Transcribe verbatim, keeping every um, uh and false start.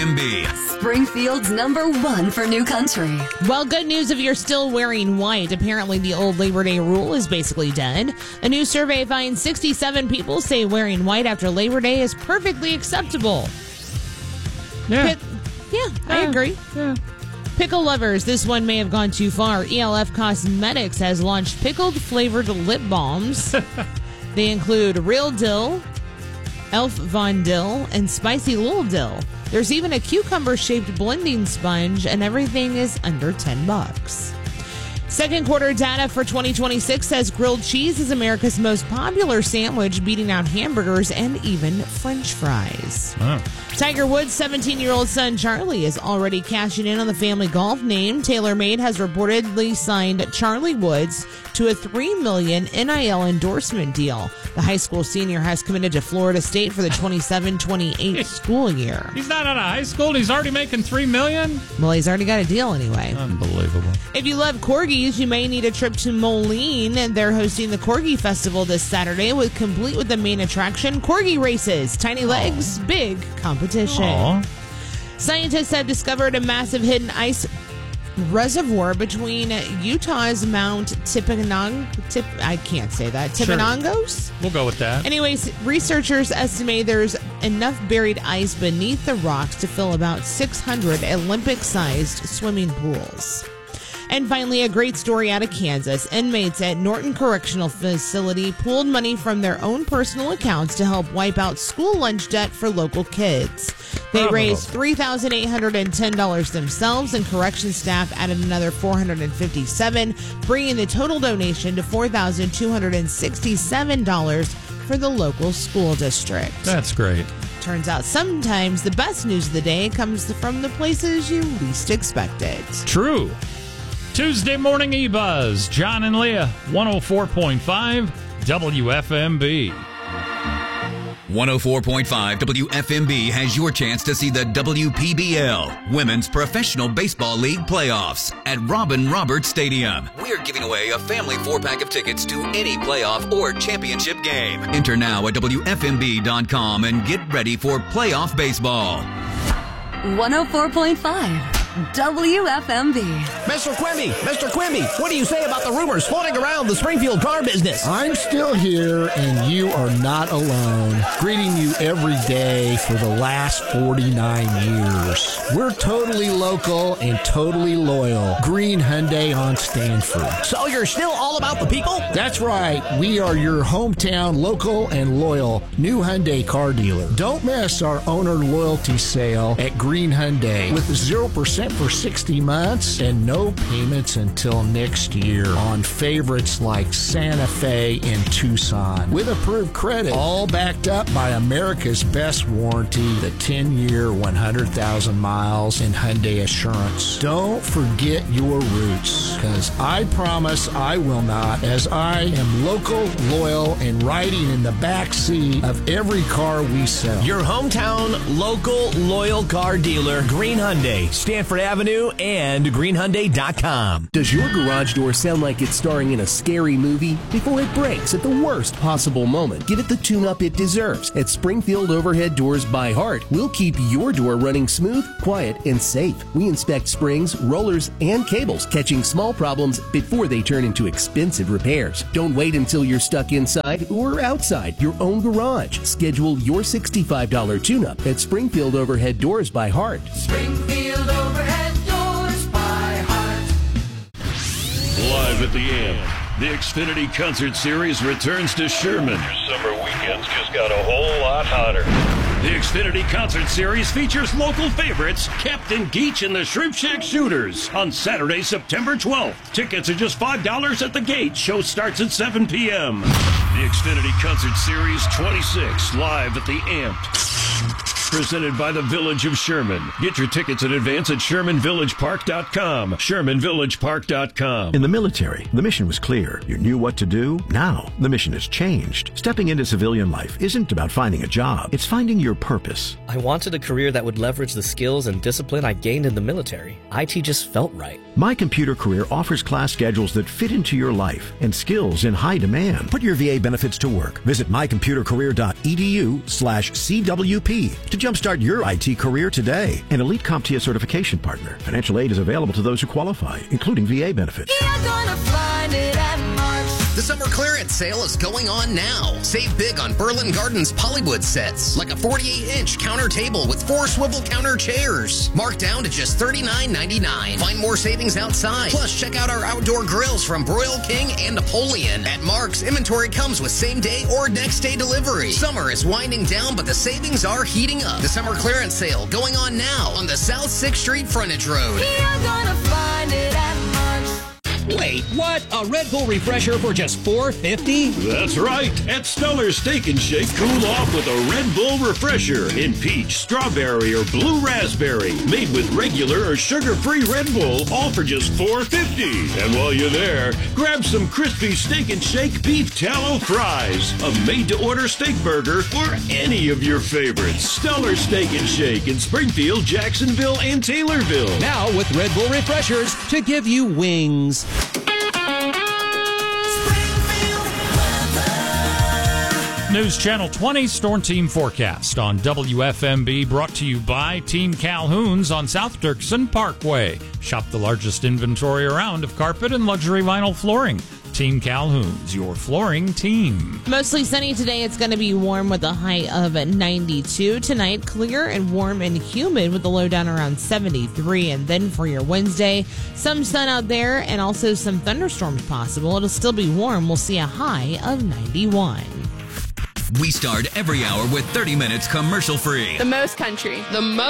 M B. Springfield's number one for new country. Well, good news if you're still wearing white. Apparently, the old Labor Day rule is basically dead. A new survey finds sixty-seven people say wearing white after Labor Day is perfectly acceptable. Yeah. Pick, yeah, I Yeah. agree. Yeah. Pickle lovers, this one may have gone too far. E L F Cosmetics has launched pickled flavored lip balms. They include real dill, Elf Von Dill, and spicy Lil Dill. There's even a cucumber-shaped blending sponge, and everything is under ten bucks. Second quarter data for twenty twenty-six says grilled cheese is America's most popular sandwich, beating out hamburgers and even French fries. Oh. Tiger Woods' seventeen-year-old son Charlie is already cashing in on the family golf name. TaylorMade has reportedly signed Charlie Woods to a three million dollars N I L endorsement deal. The high school senior has committed to Florida State for the twenty-seven twenty-eight school year. He's not out of high school and he's already making three million dollars? Well, he's already got a deal anyway. Unbelievable. If you love corgis, you may need a trip to Moline, and they're hosting the Corgi Festival this Saturday, with complete with the main attraction, corgi races, tiny legs, Aww. big competition. Aww. Scientists have discovered a massive hidden ice reservoir between Utah's Mount Tipanong, Tip, I can't say that, Tipanongos? Sure. We'll go with that. Anyways, researchers estimate there's enough buried ice beneath the rocks to fill about six hundred Olympic-sized swimming pools. And finally, a great story out of Kansas. Inmates at Norton Correctional Facility pooled money from their own personal accounts to help wipe out school lunch debt for local kids. They Bravo. raised three thousand eight hundred ten dollars themselves, and correction staff added another four hundred fifty-seven dollars, bringing the total donation to four thousand two hundred sixty-seven dollars for the local school district. That's great. Turns out sometimes the best news of the day comes from the places you least expect it. True. Tuesday morning E-Buzz, John and Leah, one oh four point five W F M B. one oh four point five W F M B has your chance to see the W P B L, Women's Professional Baseball League Playoffs, at Robin Roberts Stadium. We're giving away a family four-pack of tickets to any playoff or championship game. Enter now at W F M B dot com and get ready for playoff baseball. one oh four point five W F M B. Mister Quimby, Mister Quimby, what do you say about the rumors floating around the Springfield car business? I'm still here, and you are not alone. Greeting you every day for the last forty-nine years. We're totally local and totally loyal. Green Hyundai on Stanford. So you're still all about the people? That's right. We are your hometown local and loyal new Hyundai car dealer. Don't miss our owner loyalty sale at Green Hyundai with zero percent for sixty months and no payments until next year on favorites like Santa Fe and Tucson. With approved credit, all backed up by America's best warranty, the ten-year, one hundred thousand miles in Hyundai Assurance. Don't forget your roots, because I promise I will not, as I am local, loyal, and riding in the back seat of every car we sell. Your hometown, local, loyal car dealer, Green Hyundai, Stanford Avenue, and green hyundai dot com. Does your garage door sound like it's starring in a scary movie? Before it breaks at the worst possible moment, give it the tune-up it deserves. At Springfield Overhead Doors by Heart, we'll keep your door running smooth, quiet, and safe. We inspect springs, rollers, and cables, catching small problems before they turn into expensive repairs. Don't wait until you're stuck inside or outside your own garage. Schedule your sixty-five dollars tune-up at Springfield Overhead Doors by Heart. Springfield Overhead Doors by Heart. Live at the Amp, the Xfinity Concert Series returns to Sherman. Your summer weekends just got a whole lot hotter. The Xfinity Concert Series features local favorites Captain Geach and the Shrimp Shack Shooters on Saturday, September twelfth. Tickets are just five dollars at the gate. Show starts at seven p.m. The Xfinity Concert Series twenty-six, live at the Amp. Presented by the Village of Sherman. Get your tickets in advance at sherman village park dot com. sherman village park dot com. In the military, the mission was clear. You knew what to do. Now, the mission has changed. Stepping into civilian life isn't about finding a job. It's finding your purpose. I wanted a career that would leverage the skills and discipline I gained in the military. I T just felt right. My Computer Career offers class schedules that fit into your life and skills in high demand. Put your V A benefits to work. Visit my computer career dot e d u slash C W P to Jumpstart your I T career today. An elite CompTIA certification partner. Financial aid is available to those who qualify, including V A benefits. You're gonna find it at Mark's. The summer clearance sale is going on now. Save big on Berlin Gardens Pollywood sets, like a forty-eight inch counter table with four swivel counter chairs. Marked down to just thirty-nine ninety-nine. Find more savings outside. Plus, check out our outdoor grills from Broil King and Napoleon. At Mark's, inventory comes with same day or next day delivery. Summer is winding down, but the savings are heating up. The summer clearance sale going on now on the South sixth Street frontage road. You're gonna find it at Mark's. Wait, what? A Red Bull refresher for just four fifty? That's right. At Stellar Steak and Shake, cool off with a Red Bull refresher in peach, strawberry, or blue raspberry. Made with regular or sugar-free Red Bull, all for just four fifty. And while you're there, grab some crispy Steak and Shake beef tallow fries, a made-to-order steak burger, or any of your favorites. Stellar Steak and Shake in Springfield, Jacksonville, and Taylorville. Now with Red Bull refreshers to give you wings. News Channel twenty Storm Team Forecast on W F M B, brought to you by Team Calhoun's on South Dirksen Parkway. Shop the largest inventory around of carpet and luxury vinyl flooring. Team Calhoun's, your flooring team. Mostly sunny today. It's going to be warm with a high of ninety-two. Tonight, clear and warm and humid with the low down around seventy-three. And then for your Wednesday, some sun out there and also some thunderstorms possible. It'll still be warm. We'll see a high of ninety-one. We start every hour with thirty minutes commercial free. The most country. The most